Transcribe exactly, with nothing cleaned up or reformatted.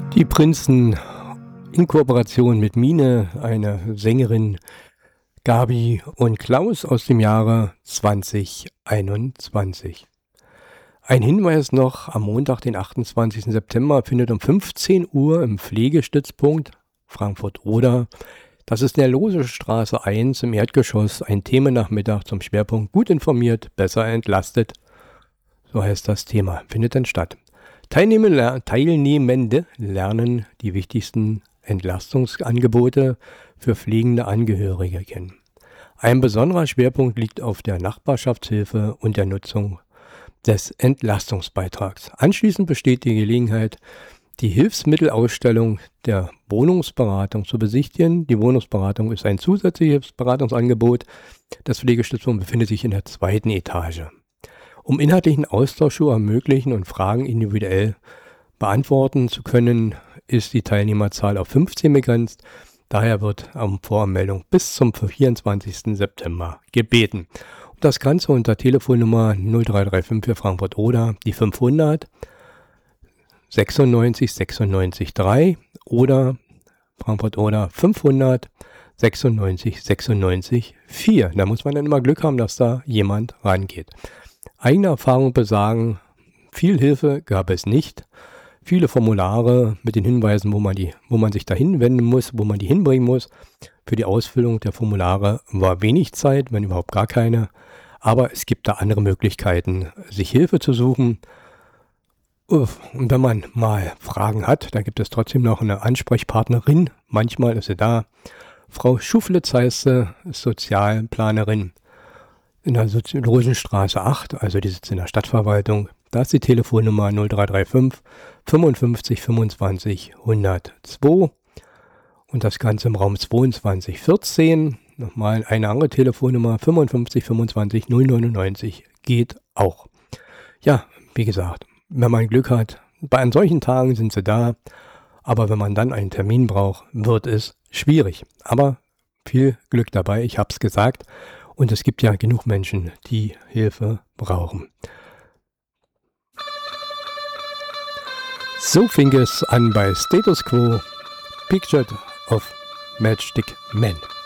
Die Prinzen in Kooperation mit Mine, eine Sängerin, Gabi und Klaus aus dem Jahre zwanzig einundzwanzig. Ein Hinweis noch, am Montag, den achtundzwanzigsten September, findet um fünfzehn Uhr im Pflegestützpunkt Frankfurt-Oder, das ist in der Losestraße eins im Erdgeschoss, ein Themennachmittag zum Schwerpunkt Gut informiert, besser entlastet. So heißt das Thema, findet dann statt. Teilnehmende, Teilnehmende lernen die wichtigsten Entlastungsangebote für pflegende Angehörige kennen. Ein besonderer Schwerpunkt liegt auf der Nachbarschaftshilfe und der Nutzung des Entlastungsbeitrags. Anschließend besteht die Gelegenheit, die Hilfsmittelausstellung der Wohnungsberatung zu besichtigen. Die Wohnungsberatung ist ein zusätzliches Beratungsangebot. Das Pflegestützpunkt befindet sich in der zweiten Etage. Um inhaltlichen Austausch zu ermöglichen und Fragen individuell beantworten zu können, ist die Teilnehmerzahl auf fünfzehn begrenzt. Daher wird um Voranmeldung bis zum vierundzwanzigsten September gebeten. Und das Ganze unter Telefonnummer null drei drei fünf für Frankfurt-Oder, die fünfhundert sechsundneunzig sechsundneunzig drei oder Frankfurt-Oder fünfhundert sechsundneunzig sechsundneunzig vier. Da muss man dann immer Glück haben, dass da jemand rangeht. Eigene Erfahrungen besagen, viel Hilfe gab es nicht. Viele Formulare mit den Hinweisen, wo man, die, wo man sich dahin wenden muss, wo man die hinbringen muss. Für die Ausfüllung der Formulare war wenig Zeit, wenn überhaupt gar keine. Aber es gibt da andere Möglichkeiten, sich Hilfe zu suchen. Und wenn man mal Fragen hat, dann gibt es trotzdem noch eine Ansprechpartnerin. Manchmal ist sie da. Frau Schuflitz heißt sie, ist Sozialplanerin in der Rosenstraße acht, also die sitzt in der Stadtverwaltung. Da ist die Telefonnummer null drei drei fünf fünfundfünfzig fünfundzwanzig hundertzwei und das Ganze im Raum zweiundzwanzig vierzehn. Nochmal eine andere Telefonnummer fünfundfünfzig fünfundzwanzig null neunundneunzig geht auch. Ja, wie gesagt, wenn man Glück hat, bei an solchen Tagen sind sie da, aber wenn man dann einen Termin braucht, wird es schwierig. Aber viel Glück dabei, ich habe es gesagt. Und es gibt ja genug Menschen, die Hilfe brauchen. So fing es an bei Status Quo, Pictured of Matchstick Men.